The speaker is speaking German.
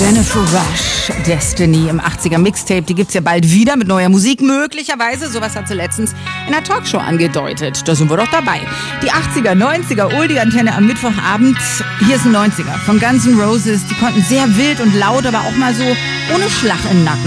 Jennifer Rush, Destiny im 80er Mixtape, die gibt's ja bald wieder mit neuer Musik, möglicherweise. Sowas hat sie letztens in der Talkshow angedeutet. Da sind wir doch dabei. Die 80er, 90er, Oldie-Antenne am Mittwochabend. Hier ist ein 90er von Guns N' Roses. Die konnten sehr wild und laut, aber auch mal so ohne Schlag im Nacken.